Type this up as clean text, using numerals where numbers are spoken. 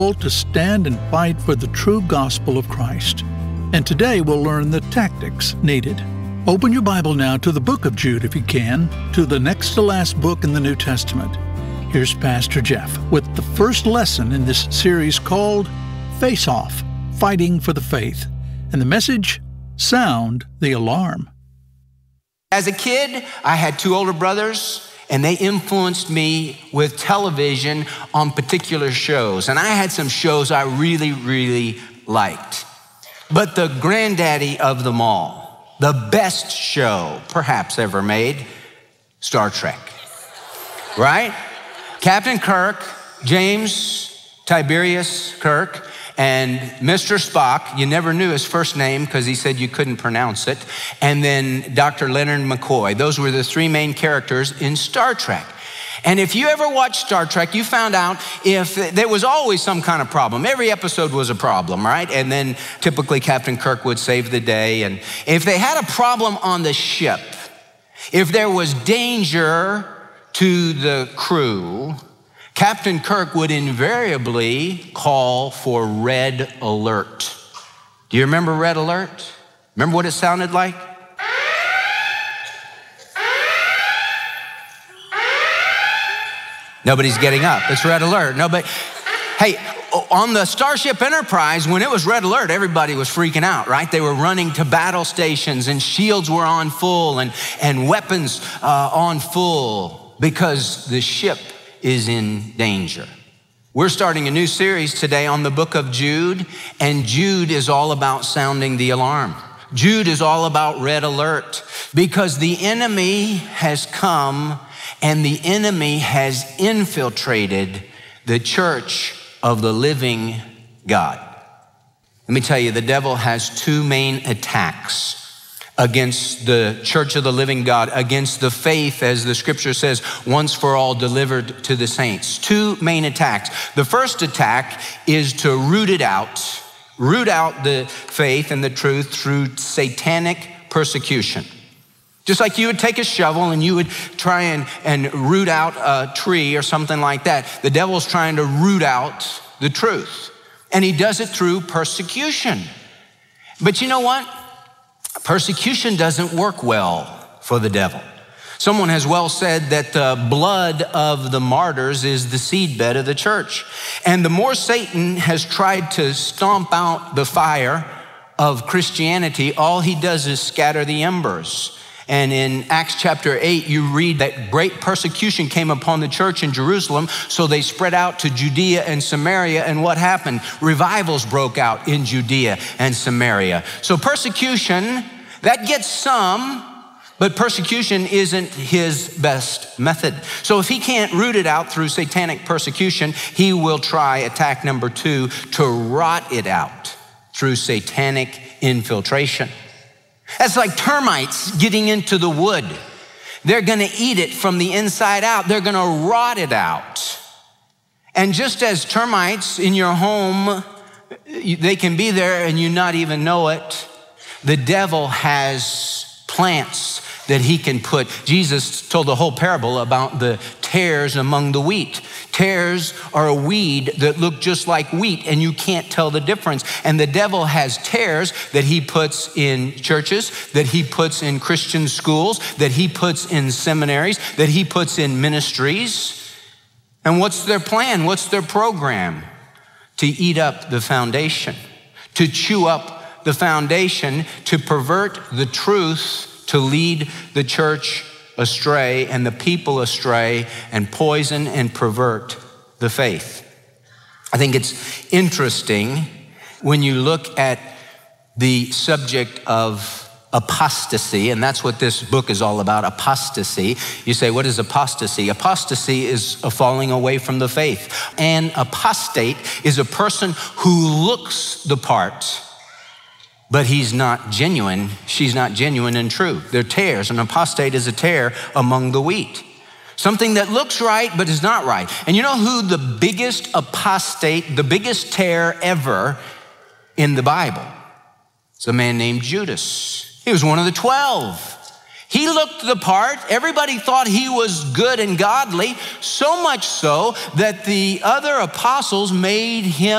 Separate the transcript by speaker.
Speaker 1: to stand and fight for the true gospel of Christ. And today we'll learn the tactics needed. Open your Bible now to the book of Jude if you can, to the next to last book in the New Testament. Here's Pastor Jeff with the first lesson in this series called Face Off, Fighting for the Faith. And the message, Sound the Alarm.
Speaker 2: As a kid, I had two older brothers, and they influenced me with television on particular shows. And I had some shows I really liked. But the granddaddy of them all, the best show perhaps ever made, Star Trek, right? Captain Kirk, James Tiberius Kirk, and Mr. Spock, you never knew his first name because he said you couldn't pronounce it, and then Dr. Leonard McCoy. Those were the three main characters in Star Trek. And if you ever watched Star Trek, you found out if there was always some kind of problem. Every episode was a problem, right? And then typically Captain Kirk would save the day. And if they had a problem on the ship, if there was danger to the crew, Captain Kirk would invariably call for red alert. Do you remember red alert? Remember what it sounded like? Nobody's getting up. It's red alert. Nobody. Hey, on the Starship Enterprise, when it was red alert, everybody was freaking out, right? They were running to battle stations and shields were on full and weapons on full because the ship is in danger. We're starting a new series today on the book of Jude, and Jude is all about sounding the alarm. Jude is all about red alert because the enemy has come and the enemy has infiltrated the church of the living God. Let me tell you, the devil has two main attacks against the church of the living God, against the faith, as the scripture says, once for all delivered to the saints. Two main attacks. The first attack is to root out the faith and the truth through satanic persecution. Just like you would take a shovel and you would try and root out a tree or something like that. The devil's trying to root out the truth. And he does it through persecution. But you know what? Persecution doesn't work well for the devil. Someone has well said that the blood of the martyrs is the seedbed of the church. And the more Satan has tried to stomp out the fire of Christianity, all he does is scatter the embers. And in Acts chapter 8, you read that great persecution came upon the church in Jerusalem, so they spread out to Judea and Samaria, and what happened? Revivals broke out in Judea and Samaria. So persecution, that gets some, but persecution isn't his best method. So if he can't root it out through satanic persecution, he will try attack number two, to rot it out through satanic infiltration. That's like termites getting into the wood. They're gonna eat it from the inside out. They're gonna rot it out. And just as termites in your home, they can be there and you not even know it, the devil has plants that he can put. Jesus told the whole parable about the tares among the wheat. Tares are a weed that look just like wheat and you can't tell the difference. And the devil has tares that he puts in churches, that he puts in Christian schools, that he puts in seminaries, that he puts in ministries. And what's their plan? What's their program? To eat up the foundation, to chew up the foundation, to pervert the truth, to lead the church astray and the people astray and poison and pervert the faith. I think it's interesting when you look at the subject of apostasy, and that's what this book is all about, apostasy. You say, what is apostasy? Apostasy is a falling away from the faith. An apostate is a person who looks the part, but he's not genuine. She's not genuine and true. They're tares. An apostate is a tare among the wheat. Something that looks right, but is not right. And you know who the biggest apostate, the biggest tare ever in the Bible? It's a man named Judas. He was one of the 12. He looked the part. Everybody thought he was good and godly, so much so that the other apostles made him